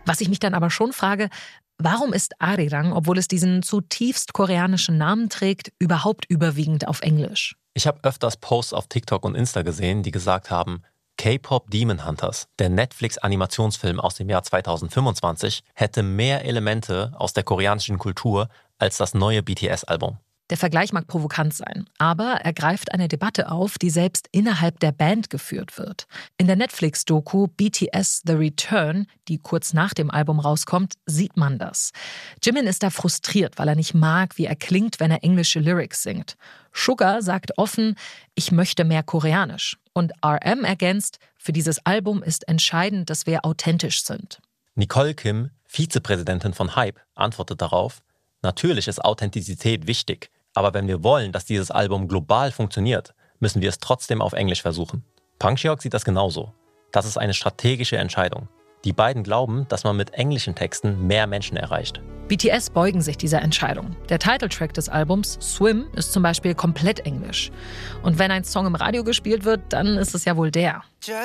Was ich mich dann aber schon frage, warum ist Arirang, obwohl es diesen zutiefst koreanischen Namen trägt, überhaupt überwiegend auf Englisch? Ich habe öfters Posts auf TikTok und Insta gesehen, die gesagt haben, K-Pop Demon Hunters, der Netflix-Animationsfilm aus dem Jahr 2025, hätte mehr Elemente aus der koreanischen Kultur als das neue BTS-Album. Der Vergleich mag provokant sein, aber er greift eine Debatte auf, die selbst innerhalb der Band geführt wird. In der Netflix-Doku BTS The Return, die kurz nach dem Album rauskommt, sieht man das. Jimin ist da frustriert, weil er nicht mag, wie er klingt, wenn er englische Lyrics singt. Suga sagt offen, ich möchte mehr Koreanisch. Und RM ergänzt, für dieses Album ist entscheidend, dass wir authentisch sind. Nicole Kim, Vizepräsidentin von HYBE, antwortet darauf, natürlich ist Authentizität wichtig, aber wenn wir wollen, dass dieses Album global funktioniert, müssen wir es trotzdem auf Englisch versuchen. Pang Seok sieht das genauso. Das ist eine strategische Entscheidung. Die beiden glauben, dass man mit englischen Texten mehr Menschen erreicht. BTS beugen sich dieser Entscheidung. Der Titeltrack des Albums, Swim, ist zum Beispiel komplett englisch. Und wenn ein Song im Radio gespielt wird, dann ist es ja wohl der.